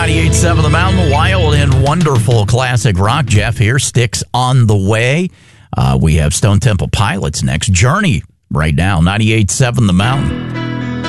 98.7 The Mountain, wild and wonderful classic rock. Jeff here, Styx on the way. We have Stone Temple Pilots next. Journey right now, 98.7 The Mountain.